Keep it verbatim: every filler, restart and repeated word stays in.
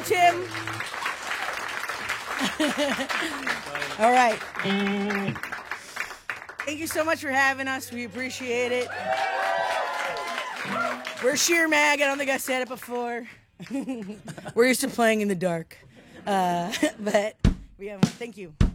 Tim. All right. Thank you so much for having us. We appreciate it. We're Sheer Mag. I don't think I said it before. We're used to playing in the dark. Uh, but we have, thank you.